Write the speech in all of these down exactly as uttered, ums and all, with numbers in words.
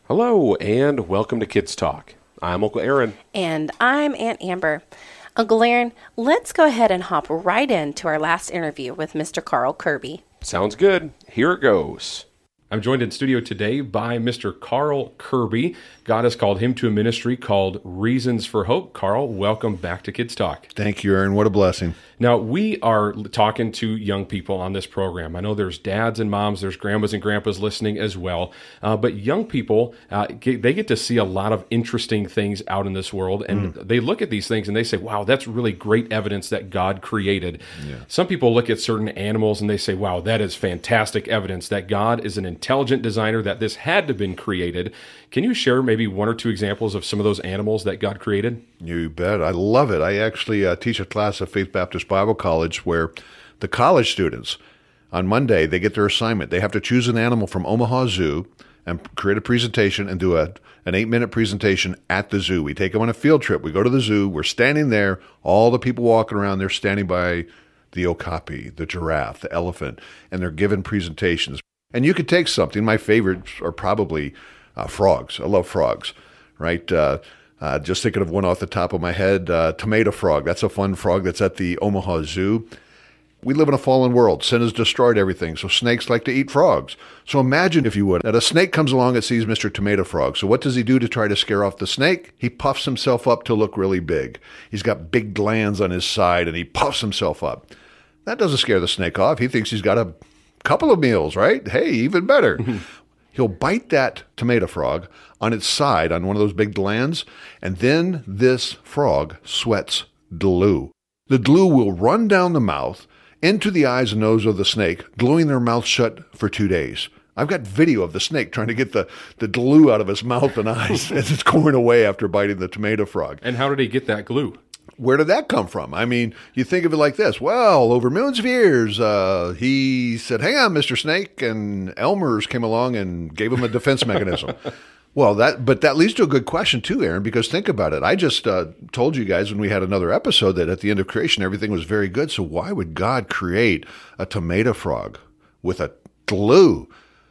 Hello, and welcome to Kids Talk. I'm Uncle Aaron. And I'm Aunt Amber. Uncle Aaron, let's go ahead and hop right into our last interview with Mister Carl Kirby. Sounds good. Here it goes. I'm joined in studio today by Mister Carl Kirby. God has called him to a ministry called Reasons for Hope. Carl, welcome back to Kids Talk. Thank you, Aaron. What a blessing. Now, we are talking to young people on this program. I know there's dads and moms, there's grandmas and grandpas listening as well. Uh, but young people, uh, get, they get to see a lot of interesting things out in this world. And mm. they look at these things and they say, wow, that's really great evidence that God created. Yeah. Some people look at certain animals and they say, wow, that is fantastic evidence that God is an intelligent designer, that this had to have been created. Can you share maybe one or two examples of some of those animals that God created? You bet. I love it. I actually uh, teach a class at Faith Baptist Bible College where the college students, on Monday, they get their assignment. They have to choose an animal from Omaha Zoo and create a presentation and do a an eight-minute presentation at the zoo. We take them on a field trip. We go to the zoo. We're standing there. All the people walking around, they're standing by the okapi, the giraffe, the elephant, and they're given presentations. And you could take something. My favorites are probably uh, frogs. I love frogs, right? Uh, uh, just thinking of one off the top of my head, uh, tomato frog. That's a fun frog that's at the Omaha Zoo. We live in a fallen world. Sin has destroyed everything, so snakes like to eat frogs. So imagine, if you would, that a snake comes along and sees Mister Tomato Frog. So what does he do to try to scare off the snake? He puffs himself up to look really big. He's got big glands on his side, and he puffs himself up. That doesn't scare the snake off. He thinks he's got a couple of meals, right? Hey, even better. He'll bite that tomato frog on its side, on one of those big glands, and then this frog sweats glue. The glue will run down the mouth into the eyes and nose of the snake, gluing their mouth shut for two days. I've got video of the snake trying to get the, the glue out of his mouth and eyes as it's going away after biting the tomato frog. And how did he get that glue? Where did that come from? I mean, you think of it like this. Well, over millions of years, uh, he said, hang on, Mister Snake, and Elmer's came along and gave him a defense mechanism. Well, that, but that leads to a good question too, Aaron, because think about it. I just uh, told you guys when we had another episode that at the end of creation, everything was very good. So why would God create a tomato frog with a glue?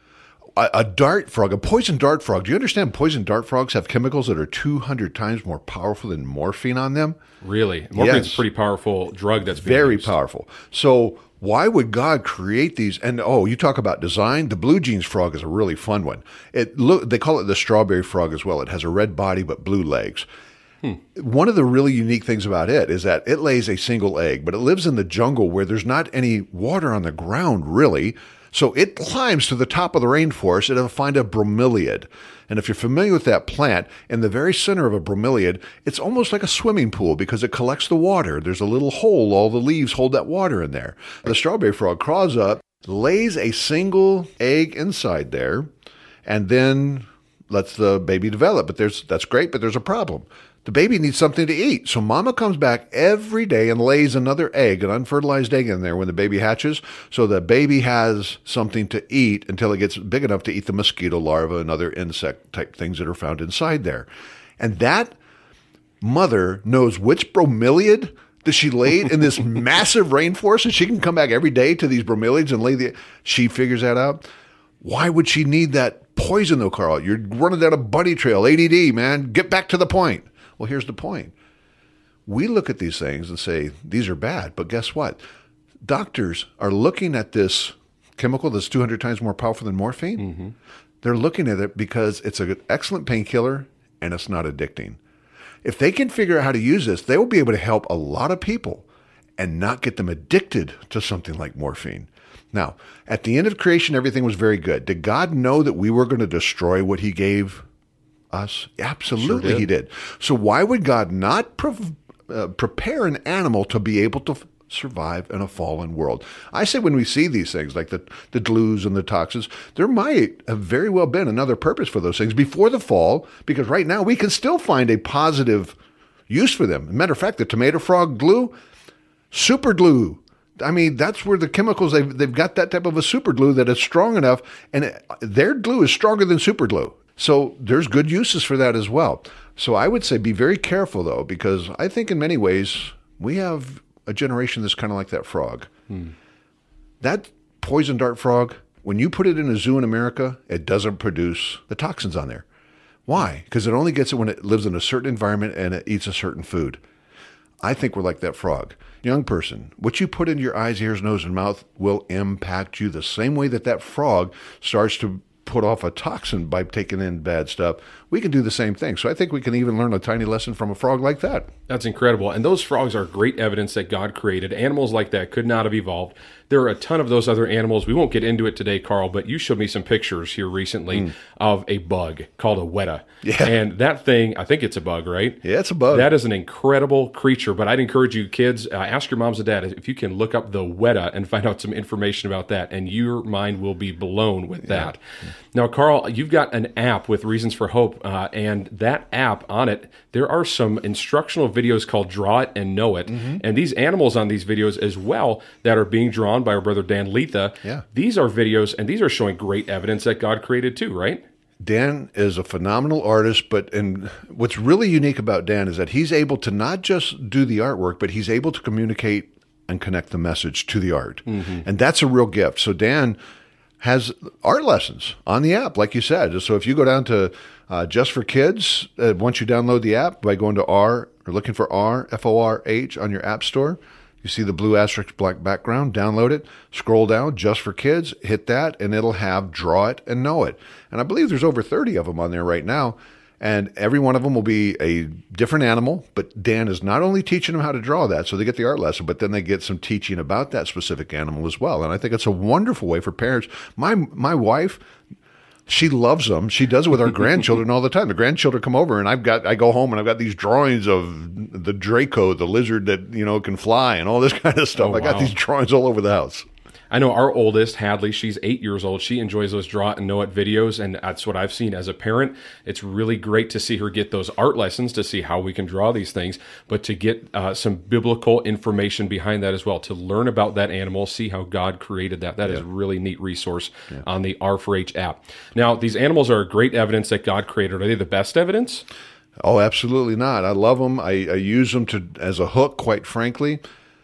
A, a dart frog, a poison dart frog. Do you understand poison dart frogs have chemicals that are two hundred times more powerful than morphine on them? Really? Morphine is Yes. a pretty powerful drug that's being Very used. powerful. So why would God create these? And oh, you talk about design. The blue jeans frog is a really fun one. It look they call it the strawberry frog as well. It has a red body but blue legs. Hmm. One of the really unique things about it is that it lays a single egg, but it lives in the jungle where there's not any water on the ground really. So it climbs to the top of the rainforest and it'll find a bromeliad. And if you're familiar with that plant, in the very center of a bromeliad, it's almost like a swimming pool because it collects the water. There's a little hole. All the leaves hold that water in there. The strawberry frog crawls up, lays a single egg inside there, and then lets the baby develop. But there's that's great, but there's a problem. The baby needs something to eat. So mama comes back every day and lays another egg, an unfertilized egg in there when the baby hatches. So the baby has something to eat until it gets big enough to eat the mosquito larvae and other insect type things that are found inside there. And that mother knows which bromeliad that she laid in this massive rainforest, and she can come back every day to these bromeliads and lay the, she figures that out. Why would she need that poison though, Carl? You're running down a bunny trail, A D D, man. Get back to the point. Well, here's the point. We look at these things and say, these are bad. But guess what? Doctors are looking at this chemical that's two hundred times more powerful than morphine. Mm-hmm. They're looking at it because it's an excellent painkiller and it's not addicting. If they can figure out how to use this, they will be able to help a lot of people and not get them addicted to something like morphine. Now, at the end of creation, everything was very good. Did God know that we were going to destroy what he gave us? Absolutely, sure did. He did. So why would God not pre- uh, prepare an animal to be able to f- survive in a fallen world? I say when we see these things like the, the glues and the toxins, there might have very well been another purpose for those things before the fall, because right now we can still find a positive use for them. As a matter of fact, the tomato frog glue, super glue. I mean, that's where the chemicals, they've, they've got that type of a super glue that is strong enough, and it, their glue is stronger than super glue. So there's good uses for that as well. So I would say be very careful, though, because I think in many ways we have a generation that's kind of like that frog. Hmm. That poison dart frog, when you put it in a zoo in America, it doesn't produce the toxins on there. Why? Because it only gets it when it lives in a certain environment and it eats a certain food. I think we're like that frog. Young person, what you put into your eyes, ears, nose, and mouth will impact you the same way that that frog starts to put off a toxin by taking in bad stuff. We can do the same thing. So I think we can even learn a tiny lesson from a frog like that. That's incredible. And those frogs are great evidence that God created. Animals like that could not have evolved. There are a ton of those other animals. We won't get into it today, Carl, but you showed me some pictures here recently mm. of a bug called a weta. Yeah. And that thing, I think it's a bug, right? Yeah, it's a bug. That is an incredible creature. But I'd encourage you, kids, uh, ask your moms and dads if you can look up the weta and find out some information about that, and your mind will be blown with that. Yeah. Now, Carl, you've got an app with Reasons for Hope, uh, and that app, on it, there are some instructional videos called Draw It and Know It. Mm-hmm. And these animals on these videos as well that are being drawn by our brother Dan Letha, yeah. these are videos, and these are showing great evidence that God created too, right? Dan is a phenomenal artist, but and what's really unique about Dan is that he's able to not just do the artwork, but he's able to communicate and connect the message to the art. Mm-hmm. And that's a real gift. So Dan has art lessons on the app, like you said. So if you go down to uh, Just for Kids, uh, once you download the app by going to R or looking for R, F O R H on your app store, you see the blue asterisk black background, download it, scroll down, Just for Kids, hit that, and it'll have Draw It and Know It. And I believe there's over thirty of them on there right now. And every one of them will be a different animal, but Dan is not only teaching them how to draw that, so they get the art lesson, but then they get some teaching about that specific animal as well. And I think it's a wonderful way for parents. My my wife, she loves them. She does it with our grandchildren all the time. The grandchildren come over, and I've got I go home and I've got these drawings of the Draco, the lizard that you know can fly, and all this kind of stuff. Oh, I got wow. these drawings all over the house. I know our oldest, Hadley, she's eight years old. She enjoys those Draw It and Know It videos, and that's what I've seen as a parent. It's really great to see her get those art lessons to see how we can draw these things, but to get uh, some biblical information behind that as well, to learn about that animal, see how God created that. That yeah. is a really neat resource yeah. on the R four H app. Now, these animals are great evidence that God created. Are they the best evidence? Oh, absolutely not. I love them. I, I use them to as a hook, quite frankly.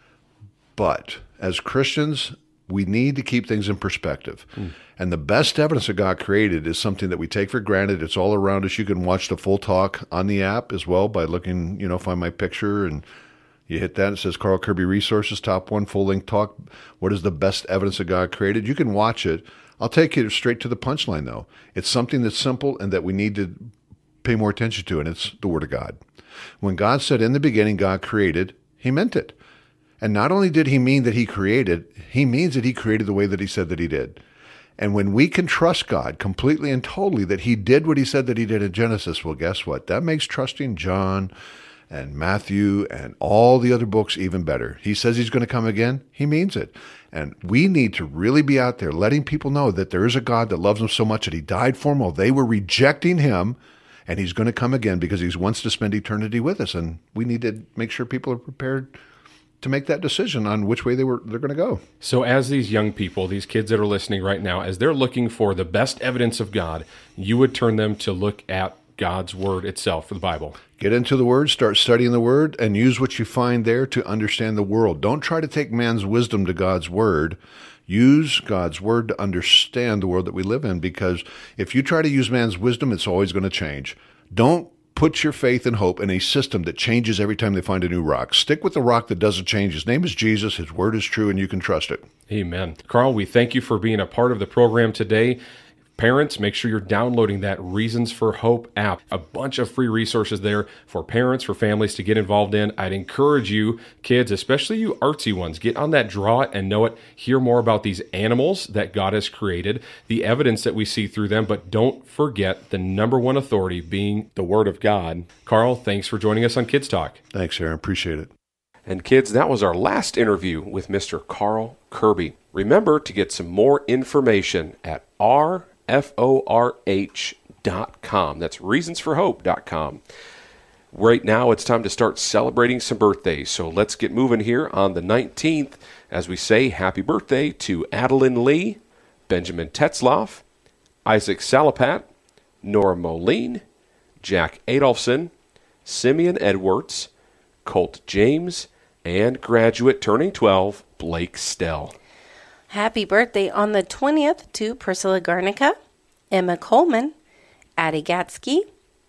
But as Christians, we need to keep things in perspective. Mm. And the best evidence that God created is something that we take for granted. It's all around us. You can watch the full talk on the app as well by looking, you know, find my picture and you hit that. It says Carl Kirby Resources, top one, full length talk. What is the best evidence that God created? You can watch it. I'll take you straight to the punchline, though. It's something that's simple and that we need to pay more attention to, and it's the Word of God. When God said in the beginning God created, he meant it. And not only did he mean that he created, he means that he created the way that he said that he did. And when we can trust God completely and totally that he did what he said that he did in Genesis, well, guess what? That makes trusting John and Matthew and all the other books even better. He says he's going to come again. He means it. And we need to really be out there letting people know that there is a God that loves them so much that he died for them while they were rejecting him. And he's going to come again because he wants to spend eternity with us. And we need to make sure people are prepared to make that decision on which way they were they're going to go. So as these young people, these kids that are listening right now, as they're looking for the best evidence of God, you would turn them to look at God's Word itself, for the Bible. Get into the Word, start studying the Word, and use what you find there to understand the world. Don't try to take man's wisdom to God's Word. Use God's Word to understand the world that we live in, because if you try to use man's wisdom, it's always going to change. Don't put your faith and hope in a system that changes every time they find a new rock. Stick with the rock that doesn't change. His name is Jesus. His word is true, and you can trust it. Amen. Carl, we thank you for being a part of the program today. Parents, make sure you're downloading that Reasons for Hope app. A bunch of free resources there for parents, for families to get involved in. I'd encourage you, kids, especially you artsy ones, get on that Draw It and Know It. Hear more about these animals that God has created, the evidence that we see through them, but don't forget the number one authority being the Word of God. Carl, thanks for joining us on Kids Talk. Thanks, Aaron. Appreciate it. And kids, that was our last interview with Mister Carl Kirby. Remember to get some more information at R F O R H dot com. That's reasons for hope dot com. Right now, it's time to start celebrating some birthdays. So let's get moving here on the nineteenth as we say happy birthday to Adeline Lee, Benjamin Tetzloff, Isaac Salapat, Nora Moline, Jack Adolphson, Simeon Edwards, Colt James, and graduate turning twelve, Blake Stell. Happy birthday on the twentieth to Priscilla Garnica, Emma Coleman, Addie Gatsky,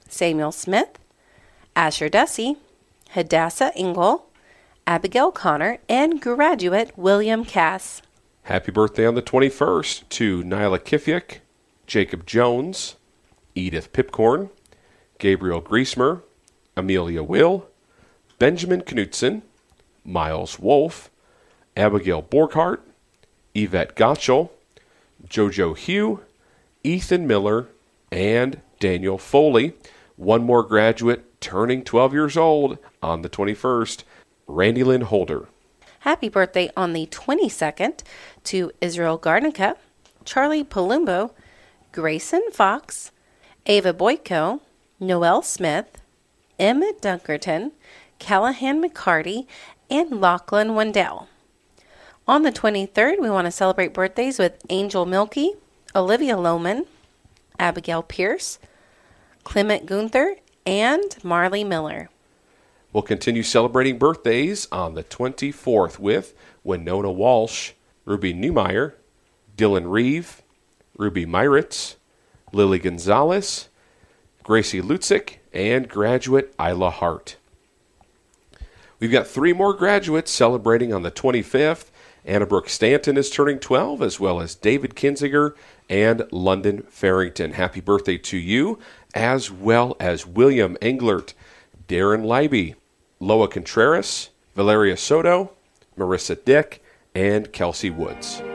Samuel Smith, Asher Dessy, Hadassah Engel, Abigail Connor, and graduate William Cass. Happy birthday on the twenty-first to Nyla Kifyuk, Jacob Jones, Edith Pipcorn, Gabriel Griesmer, Amelia Will, Benjamin Knutson, Miles Wolfe, Abigail Borghardt, Yvette Gottschall, Jojo Hugh, Ethan Miller, and Daniel Foley. One more graduate turning twelve years old on the twenty-first, Randy Lynn Holder. Happy birthday on the twenty-second to Israel Garnica, Charlie Palumbo, Grayson Fox, Ava Boyko, Noel Smith, Emmett Dunkerton, Callahan McCarty, and Lachlan Wendell. On the twenty-third, we want to celebrate birthdays with Angel Milkey, Olivia Lohman, Abigail Pierce, Clement Gunther, and Marley Miller. We'll continue celebrating birthdays on the twenty-fourth with Winona Walsh, Ruby Neumeyer, Dylan Reeve, Ruby Myritz, Lily Gonzalez, Gracie Lutzik, and graduate Isla Hart. We've got three more graduates celebrating on the twenty-fifth. Anna Brooke Stanton is turning twelve, as well as David Kinziger and London Farrington. Happy birthday to you, as well as William Englert, Darren Leiby, Loa Contreras, Valeria Soto, Marissa Dick, and Kelsey Woods.